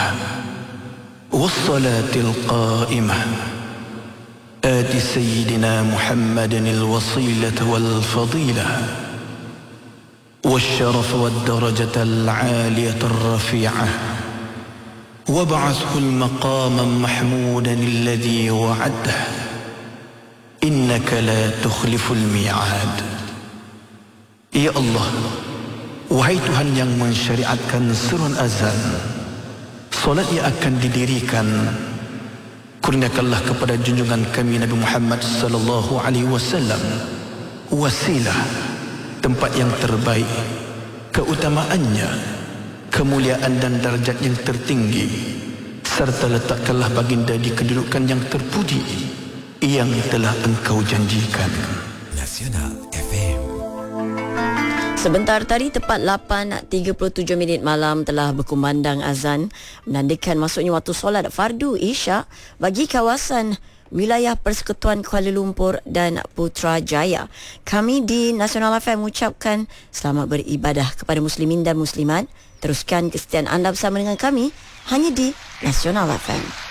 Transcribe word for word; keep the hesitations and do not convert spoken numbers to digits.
الدائمة والصلاة القائمة آت سيدنا محمد الوصيلة والفضيلة والشرف والدرجة العالية الرفيعة وابعثه المقام محمودا الذي وعده إنك لا تخلف الميعاد. Ya Allah, wahai Tuhan yang mensyariatkan seruan azan, solat yang akan didirikan, kurniakanlah kepada junjungan kami Nabi Muhammad sallallahu alaihi wasallam wasilah, tempat yang terbaik, keutamaannya, kemuliaan dan darjat yang tertinggi, serta letakkanlah baginda di kedudukan yang terpuji yang telah engkau janjikan. Nasional F M. Sebentar tadi tepat lapan tiga puluh tujuh minit malam telah berkumandang azan menandakan masuknya waktu solat fardu Isyak bagi kawasan wilayah Persekutuan Kuala Lumpur dan Putrajaya. Kami di Nasional F M mengucapkan selamat beribadah kepada muslimin dan muslimat. Teruskan kesetiaan anda bersama dengan kami hanya di Nasional F M.